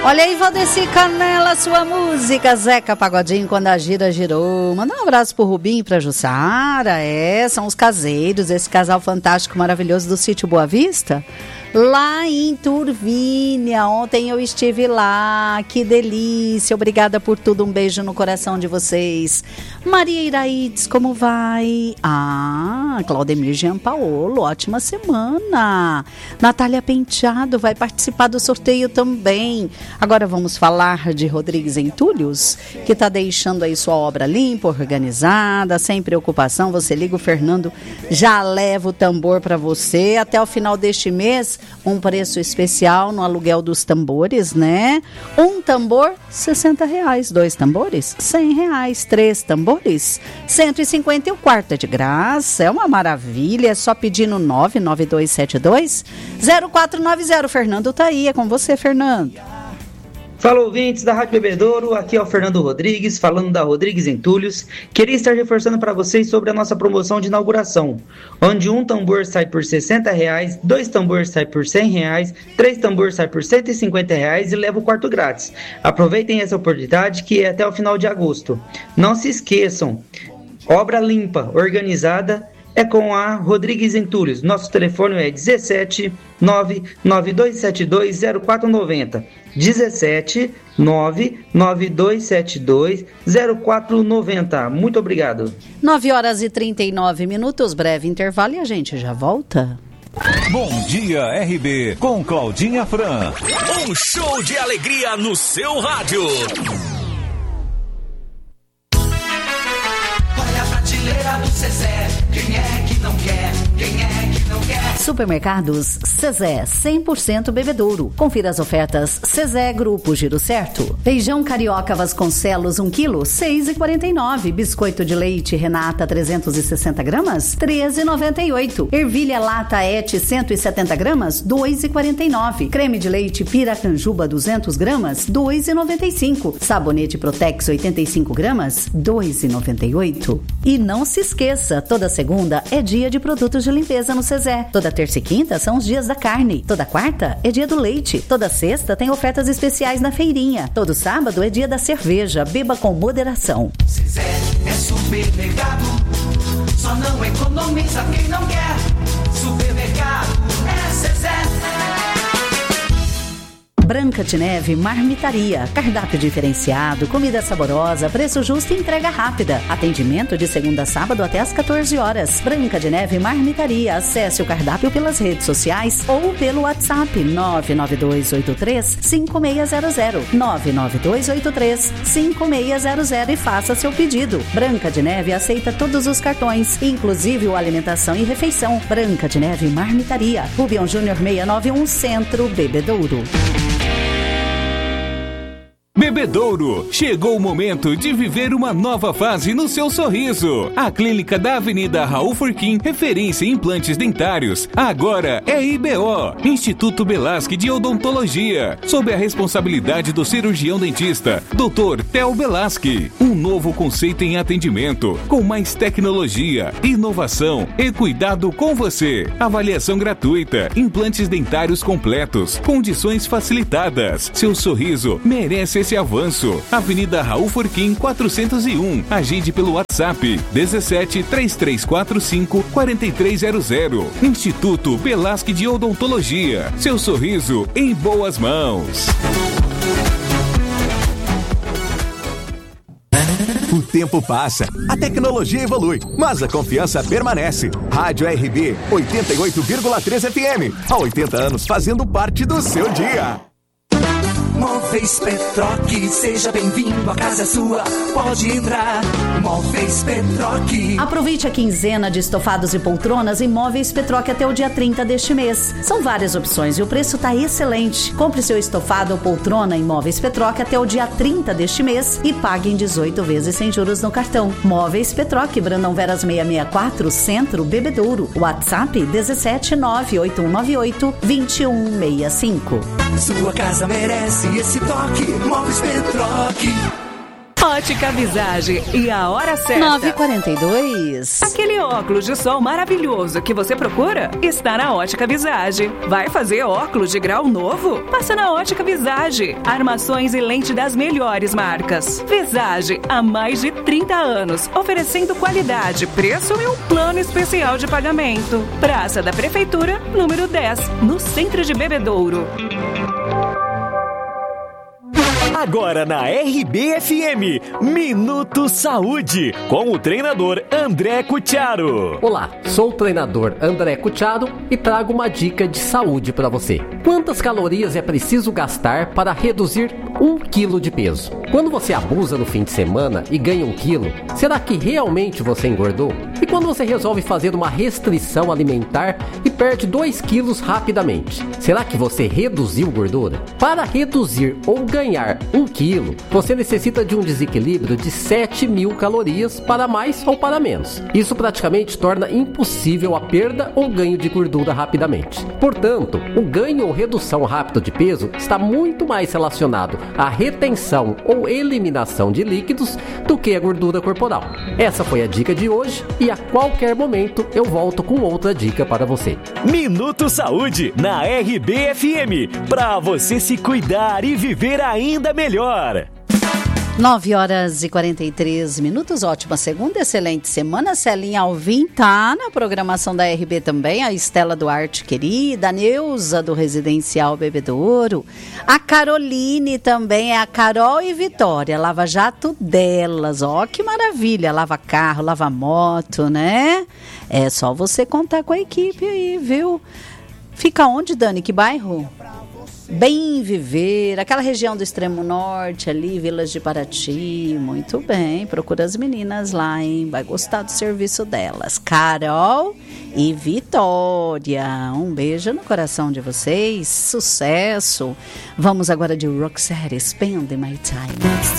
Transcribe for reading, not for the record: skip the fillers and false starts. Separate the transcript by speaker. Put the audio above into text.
Speaker 1: Olha aí, Valdeci Canela, sua música, Zeca Pagodinho, quando a gira girou. Manda um abraço pro Rubinho e pra Jussara, são os caseiros, esse casal fantástico, maravilhoso do Sítio Boa Vista, lá em Turvínia. Ontem eu estive lá, que delícia, obrigada por tudo, um beijo no coração de vocês. Maria Iraides, como vai? Claudemir Giampaolo, ótima semana. Natália Penteado vai participar do sorteio também. Agora vamos falar de Rodrigues Entulhos, que está deixando aí sua obra limpa, organizada, sem preocupação. Você liga, o Fernando já leva o tambor para você. Até o final deste mês, um preço especial no aluguel dos tambores, né? Um tambor, R$60. 2 tambores, R$100. 3 tambores, R$150. E o quarto é de graça, é uma maravilha. É só pedir no 99272-0490. Fernando tá aí, é com você, Fernando.
Speaker 2: Fala, ouvintes da Rádio Bebedouro, aqui é o Fernando Rodrigues, falando da Rodrigues Entulhos. Queria estar reforçando para vocês sobre a nossa promoção de inauguração, onde um tambor sai por R$60, 2 tambores sai por R$100, 3 tambores sai por R$150 e leva o quarto grátis. Aproveitem essa oportunidade que é até o final de agosto. Não se esqueçam, obra limpa, organizada, é com a Rodrigues Entulhos. Nosso telefone é 17 992720490. 17 992720490. Muito obrigado.
Speaker 1: 9h39, breve intervalo e a gente já volta.
Speaker 3: Bom dia, RB, com Claudinha Fran.
Speaker 4: Um show de alegria no seu rádio.
Speaker 5: Olha a prateleira do Zezé, quem é que não quer? Quem é que não quer?
Speaker 1: Supermercados Zezé, 100% bebedouro. Confira as ofertas Zezé Grupo Giro Certo. Feijão carioca Vasconcelos 1 kg, 6,49. Biscoito de leite Renata 360 gramas, 13,98. Ervilha lata Et 170 gramas, 2,49. Creme de leite Piracanjuba 200 gramas, 2,95. Sabonete Protex 85 gramas, 2,98. E não se esqueça, toda segunda é dia de produtos de limpeza no Zezé. Toda terça e quinta são os dias da carne. Toda quarta é dia do leite. Toda sexta tem ofertas especiais na feirinha. Todo sábado é dia da cerveja. Beba com moderação.
Speaker 5: Zezé é supermercado, só não economiza quem não quer. Supermercado é Zezé.
Speaker 1: Branca de Neve Marmitaria. Cardápio diferenciado, comida saborosa, preço justo e entrega rápida. Atendimento de segunda a sábado até às 14 horas. Branca de Neve Marmitaria. Acesse o cardápio pelas redes sociais ou pelo WhatsApp 99283-5600. 99283-5600 e faça seu pedido. Branca de Neve aceita todos os cartões, inclusive o alimentação e refeição. Branca de Neve Marmitaria. Rubião Júnior 691, Centro, Bebedouro.
Speaker 3: Bebedouro, chegou o momento de viver uma nova fase no seu sorriso. A clínica da Avenida Raul Furquim, referência em implantes dentários, agora é IBO, Instituto Belasque de Odontologia, sob a responsabilidade do cirurgião dentista, Dr. Theo Belasque. Um novo conceito em atendimento, com mais tecnologia, inovação e cuidado com você. Avaliação gratuita, implantes dentários completos, condições facilitadas. Seu sorriso merece esse avanço. Avenida Raul Furquim 401. Agende pelo WhatsApp 17 3345 4300. Instituto Belasque de Odontologia. Seu sorriso em boas mãos.
Speaker 6: O tempo passa, a tecnologia evolui, mas a confiança permanece. Rádio RB 88,3 FM. Há 80 anos fazendo parte do seu dia.
Speaker 5: Móveis Petroc, seja bem-vindo, a casa é sua, pode entrar. Móveis Petroc.
Speaker 1: Aproveite a quinzena de estofados e poltronas em Móveis Petroc até o dia 30 deste mês. São várias opções e o preço está excelente. Compre seu estofado ou poltrona em Móveis Petroc até o dia 30 deste mês e pague em 18 vezes sem juros no cartão. Móveis Petroc, Brandão Veras 664, Centro, Bebedouro. WhatsApp 17 98198 2165.
Speaker 5: Sua casa merece esse toque. Móveis Petroc.
Speaker 7: Ótica Visage e a hora certa.
Speaker 1: 9h42.
Speaker 7: Aquele óculos de sol maravilhoso que você procura está na Ótica Visage. Vai fazer óculos de grau novo? Passa na Ótica Visage. Armações e lente das melhores marcas. Visage, há mais de 30 anos, oferecendo qualidade, preço e um plano especial de pagamento. Praça da Prefeitura, número 10, no centro de Bebedouro.
Speaker 8: Agora na RB-FM, Minuto Saúde, com o treinador André Cutiaro.
Speaker 9: Olá, sou o treinador André Cutiaro e trago uma dica de saúde para você. Quantas calorias é preciso gastar para reduzir 1 quilo de peso? Quando você abusa no fim de semana e ganha 1 quilo, será que realmente você engordou? E quando você resolve fazer uma restrição alimentar e perde 2 quilos rapidamente, será que você reduziu gordura? Para reduzir ou ganhar 1 quilo, você necessita de um desequilíbrio de 7.000 calorias para mais ou para menos. Isso praticamente torna impossível a perda ou ganho de gordura rapidamente. Portanto, o ganho ou redução rápida de peso está muito mais relacionado à retenção ou eliminação de líquidos do que a gordura corporal. Essa foi a dica de hoje e a qualquer momento eu volto com outra dica para você.
Speaker 8: Minuto Saúde na RB-FM, para você se cuidar e viver ainda melhor.
Speaker 1: 9h43. Ótima segunda, excelente semana. Celinha Alvim tá na programação da RB também. A Estela Duarte, querida. A Neuza, do Residencial Bebedouro. A Caroline também. É a Carol e Vitória. Lava Jato delas. Ó, que maravilha. Lava carro, lava moto, né? É só você contar com a equipe aí, viu? Fica onde, Dani? Que bairro? Bem Viver, aquela região do extremo norte ali, Vilas de Paraty. Muito bem, procura as meninas lá, hein? Vai gostar do serviço delas. Carol e Vitória, um beijo no coração de vocês, sucesso. Vamos agora de Roxette, Spend My Time.